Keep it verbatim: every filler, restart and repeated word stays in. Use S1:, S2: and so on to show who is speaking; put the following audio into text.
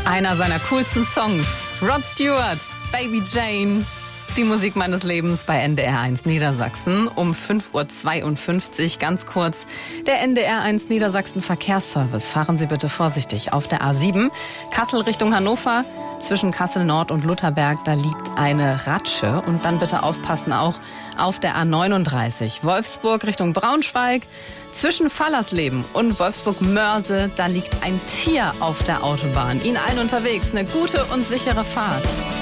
S1: Einer seiner coolsten Songs. Rod Stewart, Baby Jane. Die Musik meines Lebens bei N D R eins Niedersachsen um fünf Uhr zweiundfünfzig. Ganz kurz, der N D R eins Niedersachsen Verkehrsservice. Fahren Sie bitte vorsichtig auf der A sieben. Kassel Richtung Hannover. Zwischen Kassel Nord und Lutherberg, da liegt eine Ratsche. Und dann bitte aufpassen auch auf der A neununddreißig. Wolfsburg Richtung Braunschweig. Zwischen Fallersleben und Wolfsburg-Mörse, da liegt ein Tier auf der Autobahn. Ihnen allen unterwegs eine gute und sichere Fahrt.